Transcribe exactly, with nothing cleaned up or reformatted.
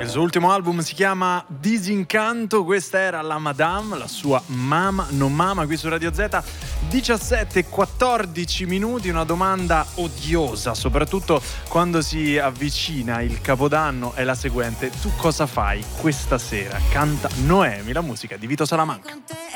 Il suo ultimo album si chiama Disincanto, questa era la Madame, la sua Mama non Mama, qui su Radio Z. Diciassette e quattordici minuti, una domanda odiosa, soprattutto quando si avvicina il Capodanno, è la seguente: tu cosa fai questa sera? Canta Noemi, la musica di Vito Salamanca.